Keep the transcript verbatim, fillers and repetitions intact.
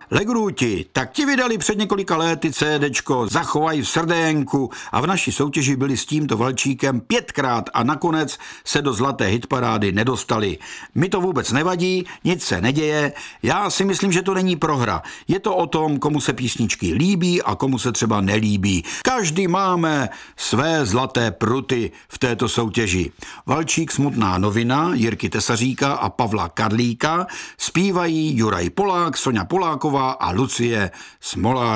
Legruti, tak ti vydali před několika léty CDčko Zachovaj v srdénku a v naší soutěži byli s tímto valčíkem pětkrát a nakonec se do zlaté hitparády nedostali. Mi to vůbec nevadí, nic se neděje, já si myslím, že to není prohra. Je to o tom, komu se písničky líbí a komu se třeba nelíbí. Každý máme své zlaté pruty v této soutěži. Valčík Smutná novina Jirky Tesaříka a Pavla Karlíka zpívají Juraj Polák, Soňa Poláková a Lucie Smolár.